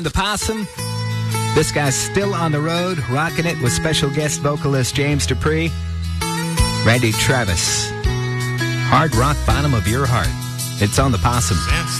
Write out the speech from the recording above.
The Possum. This guy's still on the road, rocking it with special guest vocalist James Dupree. Randy Travis. Hard rock bottom of your heart. It's on The Possum.